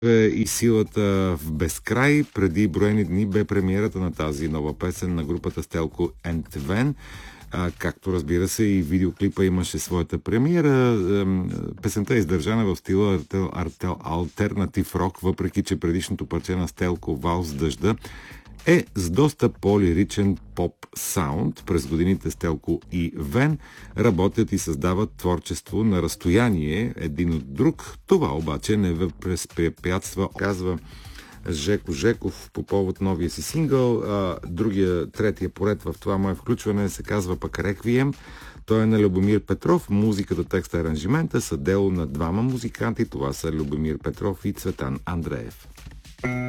И силата в безкрай. Преди броени дни бе премиерата на тази нова песен на групата Стелко and Вен. Както разбира се и видеоклипа имаше своята премиера. Песента е издържана в стила алтернатив рок, въпреки че предишното парче на Стелко "Вал с дъжда" е с доста по-лиричен поп саунд. През годините Стелко и Вен работят и създават творчество на разстояние един от друг. Това обаче не възпрепятства, казва Жеко Жеков по повод новия си сингъл. Третия поред в това мое включване се казва пък "Реквием". Той е на Любомир Петров. Музиката, текста и аранжимента са дело на двама музиканти. Това са Любомир Петров и Цветан Андреев.